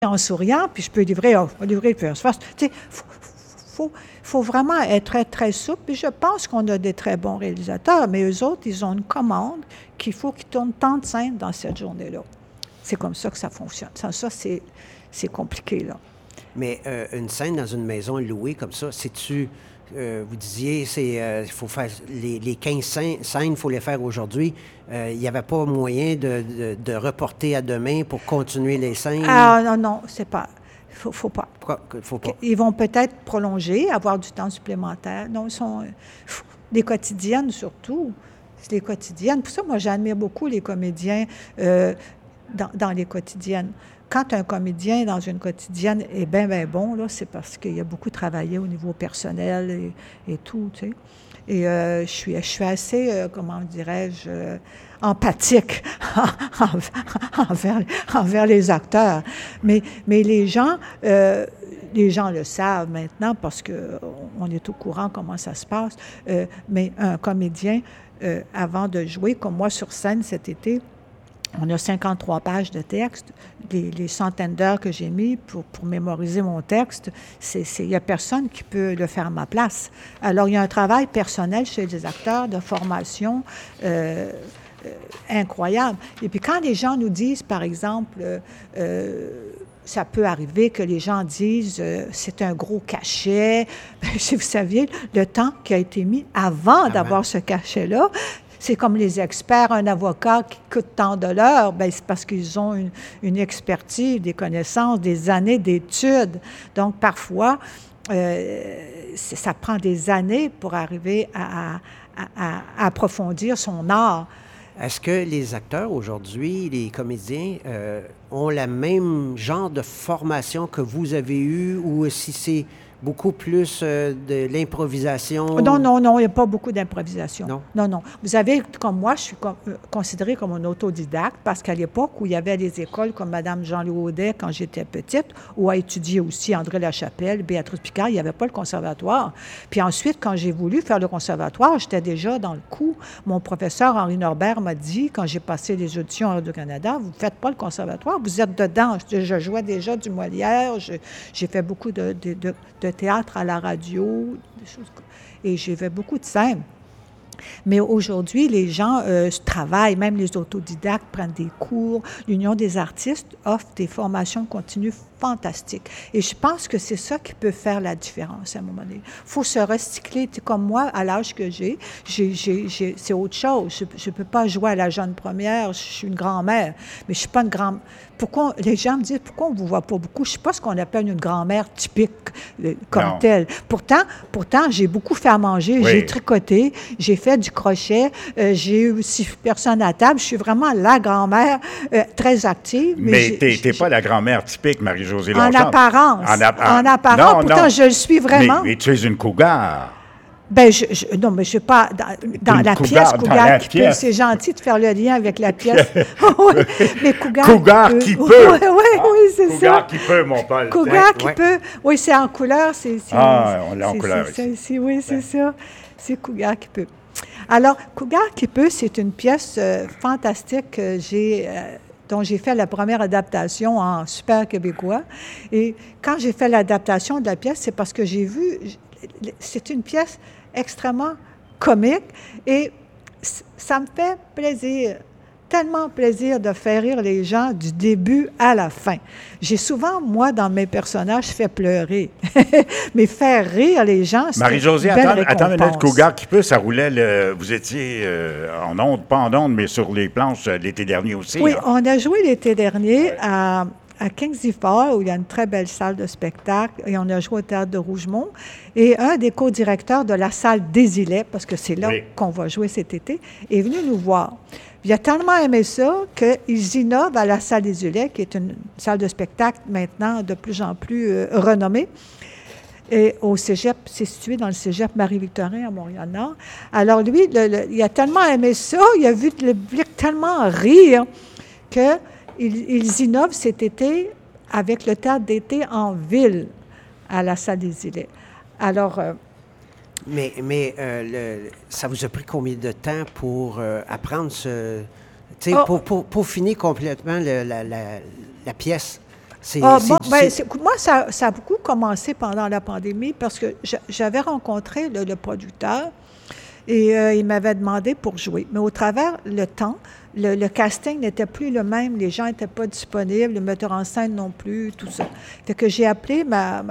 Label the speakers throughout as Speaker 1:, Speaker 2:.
Speaker 1: en souriant, puis je peux livrer, le first. Tu sais, faut vraiment être très, très souple. Puis je pense qu'on a des très bons réalisateurs, mais eux autres, ils ont une commande qu'il faut qu'ils tournent tant de scènes dans cette journée-là. C'est comme ça que ça fonctionne. Sans ça, c'est compliqué, là.
Speaker 2: Mais une scène dans une maison louée comme ça, c'est-tu... vous disiez, il faut faire les 15 scènes, il faut les faire aujourd'hui. Il n'y avait pas moyen de reporter à demain pour continuer les scènes?
Speaker 1: Ah non, c'est pas... Faut pas.
Speaker 2: Pourquoi faut pas?
Speaker 1: Ils vont peut-être prolonger, avoir du temps supplémentaire. Non, ils sont... les quotidiennes, surtout. C'est les quotidiennes. Pour ça, moi, j'admire beaucoup les comédiens dans les quotidiennes. Quand un comédien dans une quotidienne est bien, bien bon, là, c'est parce qu'il a beaucoup travaillé au niveau personnel et tout, tu sais. Et je suis assez, comment dirais-je, empathique envers les acteurs. Mais les gens le savent maintenant parce qu'on est au courant comment ça se passe. Mais un comédien, avant de jouer, comme moi sur scène cet été, on a 53 pages de texte. Les centaines d'heures que j'ai mis pour mémoriser mon texte, il n'y a personne qui peut le faire à ma place. Alors, il y a un travail personnel chez les acteurs de formation incroyable. Et puis, quand les gens nous disent, par exemple, ça peut arriver que les gens disent c'est un gros cachet. Si vous saviez, le temps qui a été mis avant d'avoir ce cachet-là, c'est comme les experts, un avocat qui coûte tant de l'heure, bien, c'est parce qu'ils ont une expertise, des connaissances, des années d'études. Donc, parfois, ça prend des années pour arriver à approfondir son art.
Speaker 2: Est-ce que les acteurs aujourd'hui, les comédiens, ont le même genre de formation que vous avez eue ou si c'est beaucoup plus de l'improvisation?
Speaker 1: Non, il n'y a pas beaucoup d'improvisation.
Speaker 2: Non?
Speaker 1: Vous avez, comme moi, je suis considérée comme un autodidacte parce qu'à l'époque où il y avait des écoles comme Mme Jean-Louis Audet quand j'étais petite, où a étudié aussi André Lachapelle, Béatrice Picard, il n'y avait pas le conservatoire. Puis ensuite, quand j'ai voulu faire le conservatoire, j'étais déjà dans le coup. Mon professeur Henri Norbert m'a dit, quand j'ai passé les auditions à Radio-Canada, vous ne faites pas le conservatoire, vous êtes dedans. Je jouais déjà du Molière, j'ai fait beaucoup de théâtre à la radio, des choses et j'ai fait beaucoup de scènes. Mais aujourd'hui, les gens travaillent, même les autodidactes prennent des cours. L'Union des artistes offre des formations continues fantastiques. Et je pense que c'est ça qui peut faire la différence à un moment donné. Il faut se recycler. Comme moi, à l'âge que j'ai c'est autre chose. Je ne peux pas jouer à la jeune première. Je suis une grand-mère, mais je ne suis pas une grand... Pourquoi les gens me disent pourquoi on ne vous voit pas beaucoup? Je ne sais pas ce qu'on appelle une grand-mère typique comme telle. Pourtant, j'ai beaucoup fait à manger. J'ai tricoté, j'ai fait du crochet, j'ai eu 6 personnes à table. Je suis vraiment la grand-mère très active.
Speaker 3: Mais tu n'es pas la grand-mère typique, Marie-Josée Longchamp.
Speaker 1: En apparence. En apparence.
Speaker 3: Non,
Speaker 1: pourtant, je le suis vraiment.
Speaker 3: Mais tu es une cougar.
Speaker 1: Ben, non, mais je ne suis pas dans la pièce Cougar qui peut. C'est gentil de faire le lien avec la pièce. Oui, mais
Speaker 3: Cougar qui peut.
Speaker 1: Oui, c'est ça.
Speaker 3: Cougar qui peut, mon Paul.
Speaker 1: Cougar qui peut. Oui, c'est en couleur.
Speaker 3: On l'a en couleur ici.
Speaker 1: Oui, c'est ça. C'est Cougar qui peut. Alors, Cougar qui peut, c'est une pièce fantastique dont j'ai fait la première adaptation en super québécois. Et quand j'ai fait l'adaptation de la pièce, c'est parce que j'ai vu... C'est une pièce extrêmement comique et ça me fait plaisir, tellement plaisir de faire rire les gens du début à la fin. J'ai souvent, moi, dans mes personnages, fait pleurer. Mais faire rire les gens, c'est
Speaker 3: Marie-Josée,
Speaker 1: une belle récompense.
Speaker 3: attends une minute, Cougar qui peut, ça roulait, vous étiez en ondes, pas en ondes, mais sur les planches l'été dernier aussi.
Speaker 1: Oui,
Speaker 3: hein?
Speaker 1: on a joué l'été dernier à Kingsley Fort, où il y a une très belle salle de spectacle, et on a joué au Théâtre de Rougemont. Et un des co-directeurs de la salle des Îlets, parce que c'est là qu'on va jouer cet été, est venu nous voir. Il a tellement aimé ça qu'ils innovent à la salle des Îlets, qui est une salle de spectacle maintenant de plus en plus renommée. Et au cégep, c'est situé dans le cégep Marie-Victorin à Montréal-Nord. Alors lui, il a tellement aimé ça, il a vu le public tellement rire qu'ils innovent cet été avec le théâtre d'été en ville à la salle des Îlets. Alors...
Speaker 2: Mais ça vous a pris combien de temps pour apprendre pour finir complètement la pièce?
Speaker 1: Moi, ça a beaucoup commencé pendant la pandémie parce que j'avais rencontré le producteur et il m'avait demandé pour jouer. Mais au travers le temps, le casting n'était plus le même, les gens n'étaient pas disponibles, le metteur en scène non plus, tout ça. Fait que j'ai appelé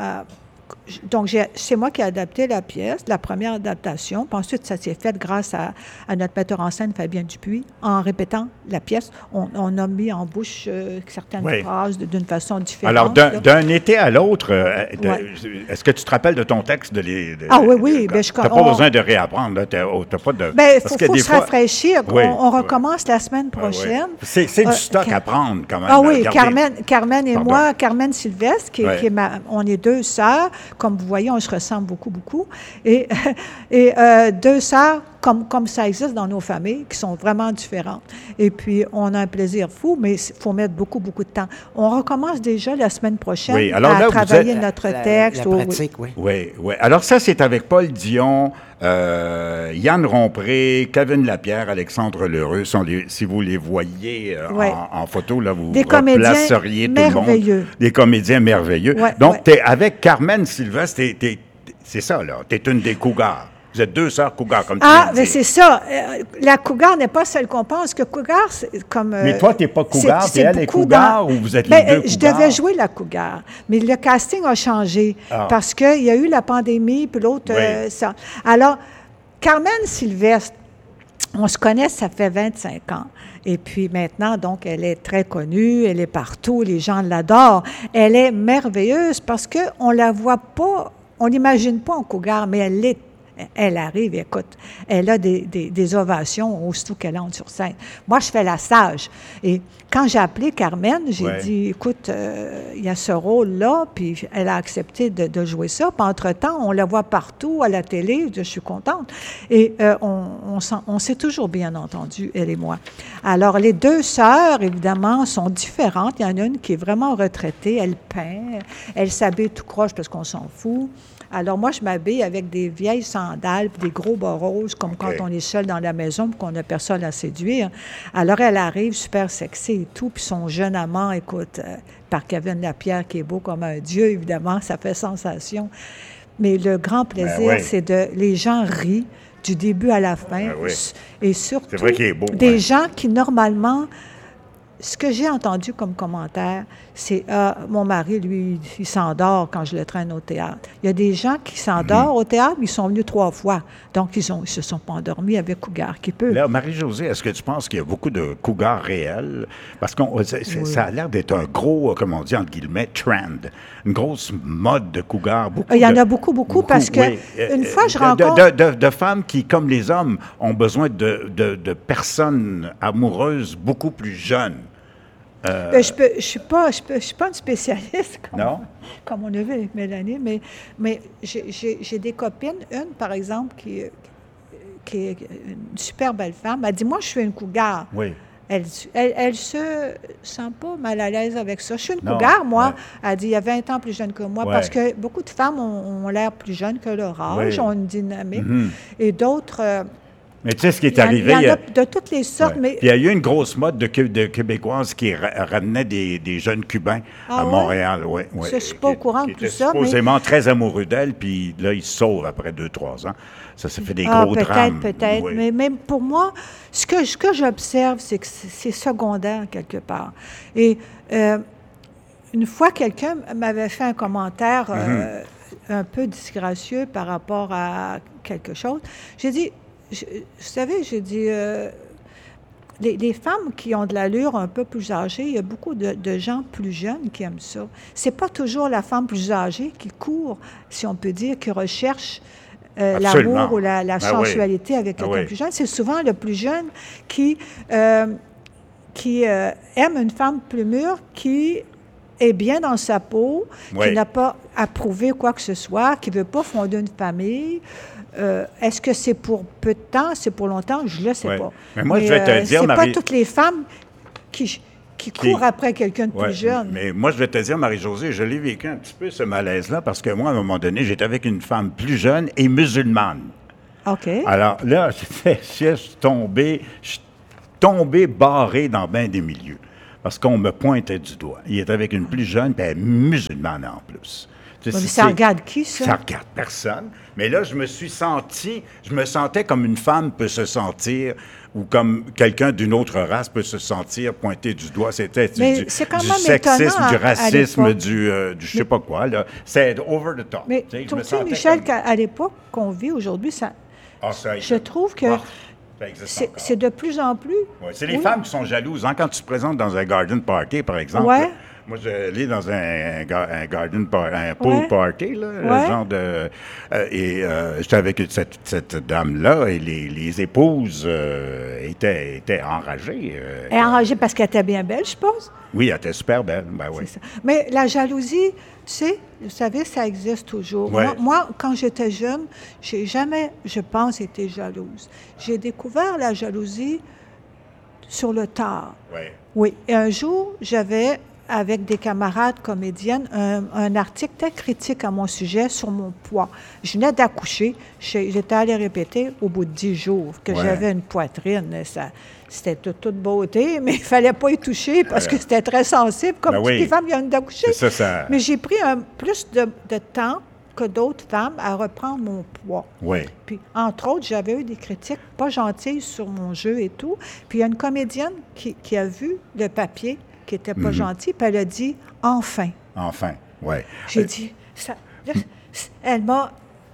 Speaker 1: donc, c'est moi qui ai adapté la pièce, la première adaptation. Puis ensuite, ça s'est fait grâce à notre metteur en scène, Fabien Dupuis. En répétant la pièce, on a mis en bouche certaines phrases d'une façon différente.
Speaker 3: Alors, d'un été à l'autre, est-ce que tu te rappelles de ton texte?
Speaker 1: Oui.
Speaker 3: Tu n'as pas besoin de réapprendre. T'as pas de...
Speaker 1: Il faut se rafraîchir. Oui, on recommence la semaine prochaine.
Speaker 3: C'est du stock à prendre, quand même.
Speaker 1: Ah oui, Carmen et moi, Carmen Sylvestre, on est deux sœurs. Comme vous voyez, on se ressemble beaucoup, beaucoup. Et deux sœurs, comme ça existe dans nos familles, qui sont vraiment différentes. Et puis, on a un plaisir fou, mais il faut mettre beaucoup, beaucoup de temps. On recommence déjà la semaine prochaine à travailler notre texte.
Speaker 2: La pratique,
Speaker 3: oui. Alors ça, c'est avec Paul Dion, Yann Rompré, Kevin Lapierre, Alexandre L'Heureux. Si vous les voyez en photo, là, vous replaceriez tout le monde. Des comédiens merveilleux. Donc, t'es avec Carmen Sylvestre, c'est ça, là. Tu es une des cougars. Vous êtes deux sœurs cougars, comme tu viens de dire.
Speaker 1: Mais c'est ça. La cougar n'est pas celle qu'on pense. Que cougar, c'est comme...
Speaker 3: mais toi, tu n'es pas cougar, puis elle est cougar, ou vous êtes les deux cougars?
Speaker 1: Je devais jouer la cougar, mais le casting a changé parce qu'il y a eu la pandémie, puis l'autre, ça. Alors, Carmen Sylvestre, on se connaît, ça fait 25 ans. Et puis maintenant, donc, elle est très connue, elle est partout, les gens l'adorent. Elle est merveilleuse parce qu'on ne la voit pas, on n'imagine pas en cougar, mais elle arrive, écoute, elle a des ovations aussitôt qu'elle entre sur scène. Moi, je fais la sage. Et quand j'ai appelé Carmen, j'ai dit, écoute, il y a ce rôle-là, puis elle a accepté de jouer ça. Puis entre-temps, on la voit partout, à la télé, je suis contente. Et on s'est toujours bien entendu, elle et moi. Alors, les deux sœurs, évidemment, sont différentes. Il y en a une qui est vraiment retraitée, elle peint, elle s'habille tout croche parce qu'on s'en fout. Alors, moi, je m'habille avec des vieilles sandales, puis des gros bas roses, comme quand on est seul dans la maison, puis qu'on n'a personne à séduire. Alors, elle arrive super sexy et tout, puis son jeune amant, écoute, par Kevin Lapierre, qui est beau comme un dieu, évidemment, ça fait sensation. Mais le grand plaisir, c'est les gens rient du début à la fin. Et surtout,
Speaker 3: c'est vrai qu'il est beau,
Speaker 1: des gens qui, normalement... Ce que j'ai entendu comme commentaire, c'est mon mari, lui, il s'endort quand je le traîne au théâtre. Il y a des gens qui s'endorment au théâtre, mais ils sont venus 3 fois. Donc, ils se sont pas endormis avec cougar qui peut.
Speaker 3: Là, Marie-Josée, est-ce que tu penses qu'il y a beaucoup de cougars réels? Parce que ça a l'air d'être un gros, comme on dit, entre guillemets, trend. Une grosse mode de cougars.
Speaker 1: Il y en a beaucoup parce que une fois, je rencontre...
Speaker 3: De femmes qui, comme les hommes, ont besoin de personnes amoureuses beaucoup plus jeunes.
Speaker 1: Je suis pas une spécialiste comme on a vu avec Mélanie, mais j'ai des copines, une par exemple qui est une super belle femme, elle dit moi je suis une cougar.
Speaker 3: Oui.
Speaker 1: Elle se sent pas mal à l'aise avec ça. Je suis une cougar, moi. Elle dit, il y a 20 ans plus jeune que moi, parce que beaucoup de femmes ont l'air plus jeunes que leur âge, ont une dynamique. Et d'autres...
Speaker 3: mais tu sais ce qui est arrivé...
Speaker 1: Il y en a de toutes les sortes, mais...
Speaker 3: Puis il y a eu une grosse mode de Québécoises qui ramenaient des jeunes Cubains à Montréal.
Speaker 1: Je ne suis pas au courant de tout ça, mais...
Speaker 3: supposément très amoureux d'elle, puis là, ils se sauvent après 2-3 ans. Ça fait des gros drames.
Speaker 1: Peut-être. Oui. Mais pour moi, ce que j'observe, c'est que c'est secondaire quelque part. Et une fois, quelqu'un m'avait fait un commentaire un peu disgracieux par rapport à quelque chose. J'ai dit... Vous savez, j'ai dit, les femmes qui ont de l'allure un peu plus âgée, il y a beaucoup de gens plus jeunes qui aiment ça. C'est pas toujours la femme plus âgée qui court, si on peut dire, qui recherche l'amour ou la sensualité avec quelqu'un plus jeune. C'est souvent le plus jeune qui aime une femme plus mûre, qui est bien dans sa peau, qui n'a pas approuvé quoi que ce soit, qui ne veut pas fonder une famille. Est-ce que c'est pour peu de temps, c'est pour longtemps? Je ne le sais pas.
Speaker 3: Mais moi, je vais te dire,
Speaker 1: c'est pas toutes les femmes qui courent après quelqu'un de plus jeune.
Speaker 3: Mais moi, je vais te dire, Marie-Josée, je l'ai vécu un petit peu, ce malaise-là, parce que moi, à un moment donné, j'étais avec une femme plus jeune et musulmane.
Speaker 1: OK.
Speaker 3: Alors là, je suis tombé barré dans bien des milieux. parce qu'on me pointait du doigt. Il était avec une plus jeune, puis elle est musulmane en plus.
Speaker 1: Mais ça regarde qui, ça?
Speaker 3: Ça regarde personne. Mais là, je me sentais comme une femme peut se sentir, ou comme quelqu'un d'une autre race peut se sentir pointé du doigt. C'était du sexisme, du racisme, du je sais pas quoi. Là. C'est over the top.
Speaker 1: Mais trouves-tu, Michel, qu'à l'époque qu'on vit aujourd'hui, je trouve que c'est de plus en plus...
Speaker 3: Ouais, c'est les femmes qui sont jalouses. Hein? Quand tu te présentes dans un garden party, par exemple...
Speaker 1: Ouais.
Speaker 3: Moi, j'allais dans un pool party, là, genre de... j'étais avec cette dame-là, et les épouses étaient enragées.
Speaker 1: Enragées parce qu'elle était bien belle, je pense?
Speaker 3: Oui, elle était super belle, ben oui.
Speaker 1: Mais la jalousie, tu sais, vous savez, ça existe toujours.
Speaker 3: Ouais.
Speaker 1: Moi, quand j'étais jeune, j'ai jamais, je pense, été jalouse. J'ai découvert la jalousie sur le tard.
Speaker 3: Ouais.
Speaker 1: Oui. Et un jour, j'avais... avec des camarades comédiennes, un article très critique à mon sujet sur mon poids. Je venais d'accoucher. J'étais allée répéter au bout de 10 jours que j'avais une poitrine. C'était toute beauté, mais il ne fallait pas y toucher parce que c'était très sensible. Comme toutes les femmes viennent d'accoucher. Mais j'ai pris plus de temps que d'autres femmes à reprendre mon poids.
Speaker 3: Oui.
Speaker 1: Puis, entre autres, j'avais eu des critiques pas gentilles sur mon jeu et tout. Puis, il y a une comédienne qui a vu le papier qui n'était pas gentil, puis elle a dit « enfin ».
Speaker 3: Enfin, oui.
Speaker 1: J'ai dit... elle m'a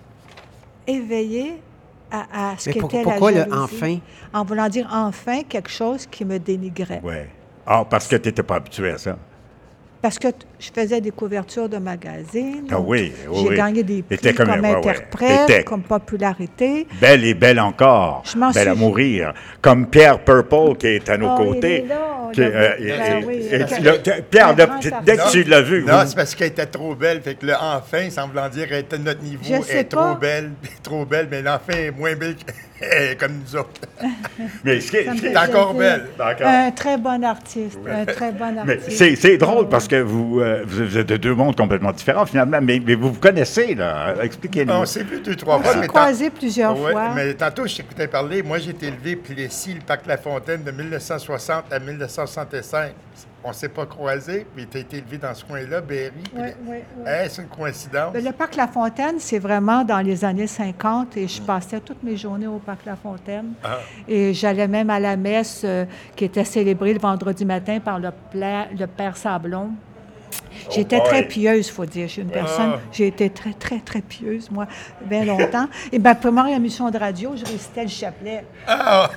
Speaker 1: éveillée à ce qu'était la jalousie.
Speaker 2: Pourquoi le « enfin » ?
Speaker 1: En voulant dire « enfin » quelque chose qui me dénigrait.
Speaker 3: Oui. Ah, parce que tu n'étais pas habitué à ça.
Speaker 1: Parce que je faisais des couvertures de magazines.
Speaker 3: Ah oui,
Speaker 1: j'ai gagné des prix comme interprète, comme popularité.
Speaker 3: Belle et belle encore. Belle à mourir. Comme Pierre Purple, qui est à nos côtés.
Speaker 1: Il est là.
Speaker 3: Pierre, dès que tu l'as vu...
Speaker 4: Non, c'est parce qu'elle était trop belle. Fait que le « enfin », semblant dire qu'elle était de notre niveau, elle est trop belle, mais l'enfant est moins belle comme nous autres.
Speaker 3: Mais c'est
Speaker 4: encore belle.
Speaker 1: Un très bon artiste. Un très bon artiste.
Speaker 3: Mais c'est drôle parce que vous êtes de deux mondes complètement différents, finalement, mais vous vous connaissez, là. Expliquez-nous.
Speaker 4: On s'est vu 2-3 fois.
Speaker 1: On s'est croisés plusieurs fois.
Speaker 4: Mais tantôt, je t'écoutais parler. Moi, j'ai été élevé Plessis, le parc La Fontaine, de 1960 à 1965. On ne s'est pas croisés, puis tu as été élevé dans ce coin-là, Berry.
Speaker 1: Oui.
Speaker 4: C'est une coïncidence.
Speaker 1: Le parc La Fontaine, c'est vraiment dans les années 50 et je passais toutes mes journées au parc La Fontaine. Ah. Et j'allais même à la messe qui était célébrée le vendredi matin par le Père Sablon. J'étais très pieuse, il faut dire. Je suis une personne, j'ai été très, très, très pieuse, moi, bien longtemps. Et ma première émission de radio, je récitais le chapelet. Là,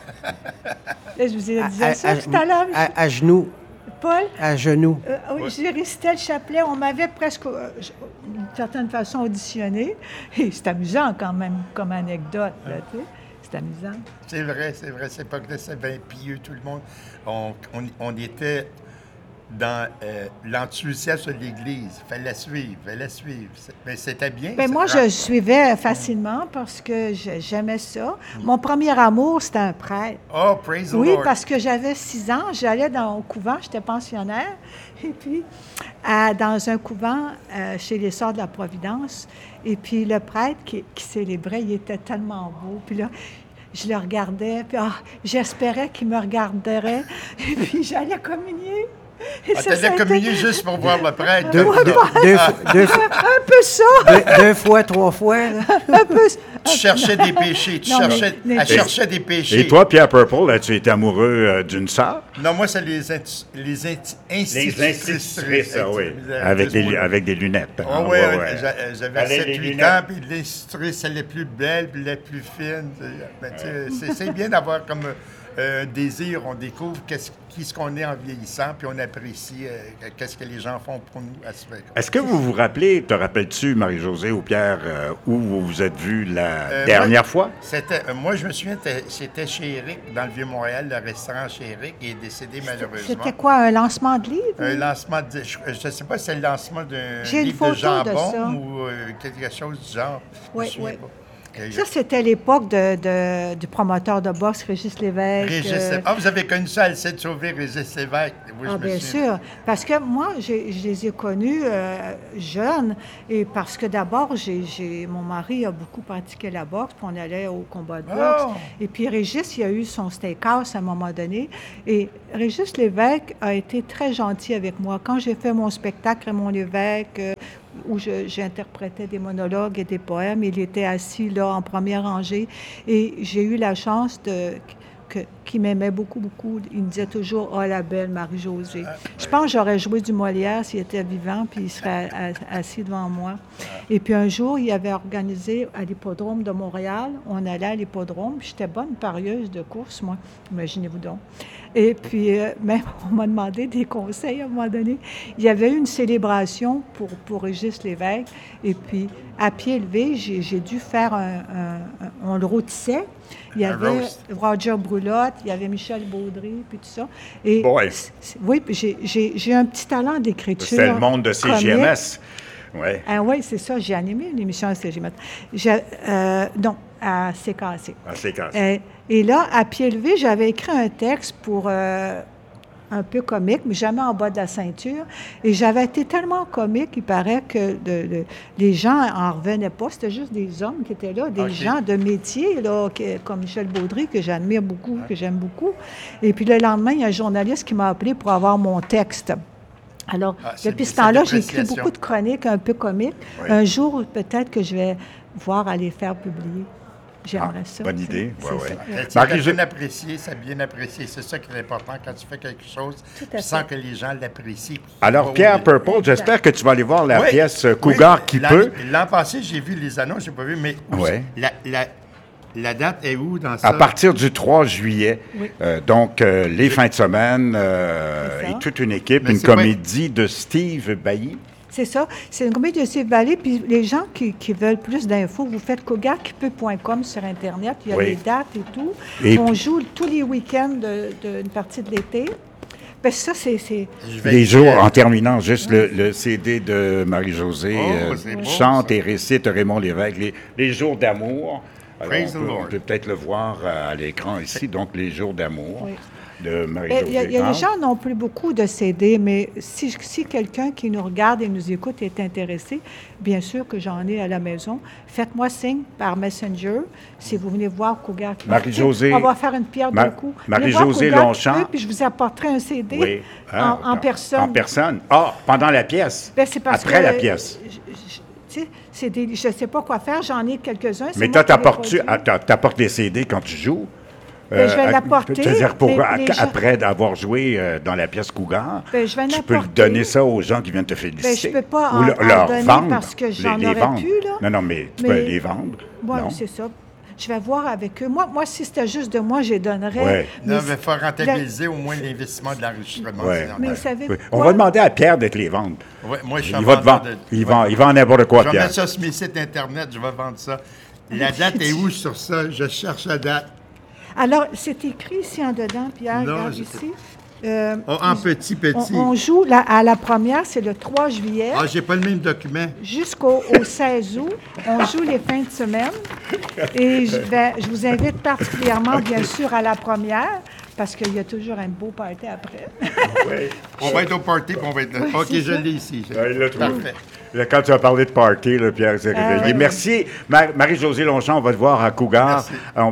Speaker 1: je vous ai dit ça tout à l'heure.
Speaker 2: À genoux.
Speaker 1: Paul?
Speaker 2: À genoux.
Speaker 1: Oui, j'ai récité le chapelet. On m'avait presque, d'une certaine façon, auditionné. Et c'est amusant quand même, comme anecdote. Là, tu sais. C'est amusant.
Speaker 4: C'est vrai. C'est pas que c'est bien pieux, tout le monde. On était dans l'enthousiasme de l'Église. Il fallait suivre. Mais c'était bien.
Speaker 1: Bien, moi, je suivais facilement parce que j'aimais ça. Mon premier amour, c'était un prêtre.
Speaker 4: Oh, praise the Lord.
Speaker 1: Oui, parce que j'avais 6 ans. J'allais au couvent, j'étais pensionnaire. Et puis, dans un couvent chez les Sœurs de la Providence. Et puis, le prêtre qui célébrait, il était tellement beau. Puis là, je le regardais. Puis j'espérais qu'il me regarderait. Et puis, j'allais communier.
Speaker 4: T'allais communier juste pour voir le prêtre.
Speaker 1: Un peu ça.
Speaker 2: 2 fois, 3 fois. Là.
Speaker 1: Un peu.
Speaker 4: Tu cherchais des péchés. Elle cherchait des péchés.
Speaker 3: Et toi, Pierre Purple, as-tu été amoureux d'une sœur?
Speaker 4: Non, moi, c'est les institutrices.
Speaker 3: Oui. Avec des lunettes.
Speaker 4: Oui, j'avais 7-8 ans, puis l'institutrice, elle est plus belle, puis elle est plus fine. C'est bien d'avoir comme un désir. On découvre qu'est-ce qu'on est en vieillissant, puis on apprécie qu'est-ce que les gens font pour nous à ce moment.
Speaker 3: Est-ce que vous vous rappelez, te rappelles-tu, Marie-Josée ou Pierre, où vous vous êtes vus la dernière fois?
Speaker 4: Moi, je me souviens, c'était chez Éric, dans le Vieux-Montréal, le restaurant chez Éric, qui est décédé malheureusement.
Speaker 1: C'était quoi, un lancement de livre?
Speaker 4: Un lancement de... Je ne sais pas si c'est le lancement d'un livre de jambon ou quelque chose du genre.
Speaker 1: Oui. Ça, c'était l'époque du promoteur de boxe, Régis Lévesque.
Speaker 4: Vous avez connu ça, Alcide Sauvé, Régis Lévesque. Oui,
Speaker 1: bien sûr. Parce que moi, je les ai connus jeunes. Et parce que d'abord, mon mari a beaucoup pratiqué la boxe, puis on allait au combat de boxe. Et puis Régis, il a eu son steakhouse à un moment donné. Et Régis Lévesque a été très gentil avec moi. Quand j'ai fait mon spectacle Raymond Lévesque, où j'interprétais des monologues et des poèmes. Il était assis là en première rangée et j'ai eu la chance qu'il m'aimait beaucoup, beaucoup. Il me disait toujours « Oh, la belle Marie-Josée ». Je pense que j'aurais joué du Molière s'il était vivant, puis il serait assis devant moi. Et puis un jour, il avait organisé à l'hippodrome de Montréal. On allait à l'hippodrome, puis j'étais bonne parieuse de course, moi. Imaginez-vous donc. Et puis, même, on m'a demandé des conseils à un moment donné. Il y avait eu une célébration pour Régis Lévesque. Et puis, à pied levé, j'ai dû faire on le rôtissait. Il y avait Roger Brulotte, il y avait Michel Baudry, puis tout ça. Et oui, j'ai un petit talent d'écriture.
Speaker 3: C'était le monde de CGMS.
Speaker 1: Ouais. Oui, c'est ça. J'ai animé une émission à CGMS. Non, à CKC.
Speaker 3: À CKC.
Speaker 1: Et là, à pied levé, j'avais écrit un texte pour un peu comique, mais jamais en bas de la ceinture. Et j'avais été tellement comique, il paraît que les gens n'en revenaient pas. C'était juste des hommes qui étaient là, des gens de métier, là, comme Michel Baudry, que j'admire beaucoup, que j'aime beaucoup. Et puis le lendemain, il y a un journaliste qui m'a appelé pour avoir mon texte. Alors, depuis ce temps-là, j'ai écrit beaucoup de chroniques un peu comiques. Oui. Un jour, peut-être que je vais voir à les faire publier. J'aimerais ça.
Speaker 3: Bonne idée.
Speaker 4: C'est bien apprécié, c'est bien apprécié. C'est ça qui est important quand tu fais quelque chose. Tu sens que les gens l'apprécient.
Speaker 3: Alors, Pierre Purple, j'espère que tu vas aller voir la pièce Cougar qui peut.
Speaker 4: L'an passé, j'ai vu les annonces, je n'ai pas vu, mais la date est où dans ça?
Speaker 3: À partir du 3 juillet. Oui. Donc, les fins de semaine et toute une équipe, une comédie de Steve Bailly.
Speaker 1: C'est ça. C'est une comédie de Steve Bailly. Puis les gens qui veulent plus d'infos, vous faites cougarquipeut.com sur Internet. Il y a les dates et tout. On joue tous les week-ends d'une partie de l'été. Bien, ça, c'est...
Speaker 3: Les jours, en terminant, juste le CD de Marie-Josée, chante et récite Raymond Lévesque, les jours d'amour. Alors, on peut peut-être le voir à l'écran ici, donc les jours d'amour. Oui. De Marie-Josée.
Speaker 1: Les gens n'ont plus beaucoup de CD, mais si quelqu'un qui nous regarde et nous écoute est intéressé, bien sûr que j'en ai à la maison. Faites-moi signe par Messenger si vous venez voir Cougar.
Speaker 3: Marie-Josée.
Speaker 1: On va faire une pierre de coups.
Speaker 3: Marie-Josée Longchamp.
Speaker 1: Puis je vous apporterai un CD en personne.
Speaker 3: En personne. Ah, pendant la pièce.
Speaker 1: Ben, c'est parce
Speaker 3: après la pièce.
Speaker 1: Je ne sais pas quoi faire, j'en ai quelques-uns.
Speaker 3: Mais toi, t'apportes des CD quand tu joues?
Speaker 1: Je vais l'apporter.
Speaker 3: C'est-à-dire après avoir joué dans la pièce Cougar,
Speaker 1: tu
Speaker 3: peux donner ça aux gens qui viennent te féliciter.
Speaker 1: Je ne peux pas en donner
Speaker 3: vendre,
Speaker 1: parce que j'en aurais pu. Là.
Speaker 3: Non, mais tu peux les vendre.
Speaker 1: Oui, c'est ça. Je vais voir avec eux. Moi, si c'était juste de moi, je les donnerais.
Speaker 4: Ouais. Non, mais il faut rentabiliser au moins l'investissement de l'enregistrement.
Speaker 1: Ouais. Mais vous savez quoi?
Speaker 3: On va demander à Pierre d'être les vendre.
Speaker 4: Oui, moi, je suis
Speaker 3: Il vend n'importe quoi, Pierre.
Speaker 4: Je vais mettre ça sur mes sites Internet, je vais vendre ça. La date est où sur ça? Je cherche la date.
Speaker 1: Alors, c'est écrit ici en dedans, Pierre, regarde ici.
Speaker 4: En petit.
Speaker 1: On joue à la première, c'est le 3 juillet.
Speaker 4: Ah, j'ai pas le même document.
Speaker 1: Jusqu'au 16 août. On joue les fins de semaine. Et je vous invite particulièrement, bien sûr, à la première, parce qu'il y a toujours un beau party après.
Speaker 4: Oui. On va être au party, puis on va être... OK, je l'ai ici.
Speaker 3: Parfait. Quand tu as parlé de party, là, Pierre s'est réveillé. Merci. Marie-Josée Longchamp, on va te voir à Cougar.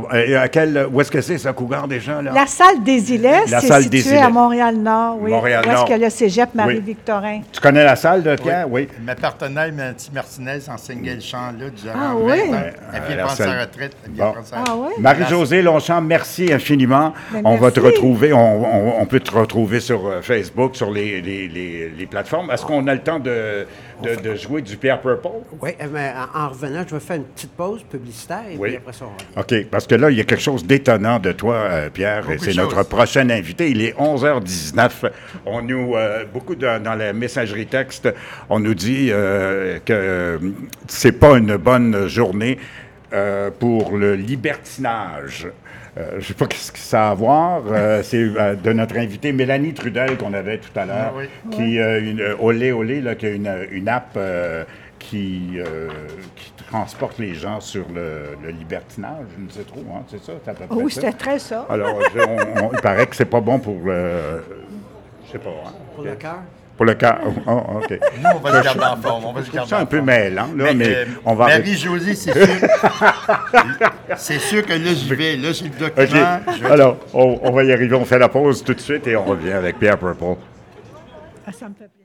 Speaker 3: Où est-ce que c'est, ça, Cougar, déjà? Là?
Speaker 1: La salle des Îlets, c'est situé à Montréal-Nord. Oui.
Speaker 3: Montréal-Nord.
Speaker 1: Où est-ce que le cégep Marie-Victorin?
Speaker 3: Tu connais la salle de Pierre? Oui.
Speaker 4: Ma partenaire, Nancy Martinez, enseignait le chant là durant 20 ans. Elle vient prendre sa retraite.
Speaker 3: Marie-Josée Longchamp, merci infiniment. On va te retrouver. On peut te retrouver sur Facebook, sur les plateformes. Est-ce qu'on a le temps de jouer du Pierre Purple?
Speaker 2: Oui, mais en revenant, je vais faire une petite pause publicitaire et puis après ça, on revient.
Speaker 3: OK, parce que là, il y a quelque chose d'étonnant de toi, Pierre, et c'est notre prochain invité. Il est 11h19. On nous, beaucoup dans la messagerie texte, on nous dit que c'est pas une bonne journée pour le libertinage. Je ne sais pas ce que ça a à voir. C'est de notre invitée Mélanie Trudel qu'on avait tout à l'heure, qui, Olé, là, qui a une app qui transporte les gens sur le libertinage, je ne sais trop, hein, c'est ça? C'est à peu près
Speaker 1: oui,
Speaker 3: ça.
Speaker 1: c'était très ça.
Speaker 3: Alors, il paraît que c'est pas bon pour le... Je sais pas. Hein?
Speaker 2: Pour le cœur?
Speaker 3: Pour le cœur. Oh, OK.
Speaker 4: Nous, on va se garder en forme.
Speaker 3: C'est un peu mêlant, là, mais on va...
Speaker 4: Marie-Josée, c'est sûr. C'est sûr que là, j'y vais. Là, j'ai le document.
Speaker 3: OK. Alors, on va y arriver. On fait la pause tout de suite et on revient avec Pierre Purple.
Speaker 1: Ça me fait